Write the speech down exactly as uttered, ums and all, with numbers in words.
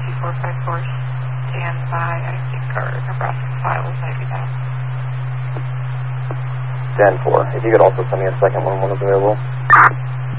two four five four, stand by. I think our Nebraska files might be down. ten four. If you could also send me a second one when it's available.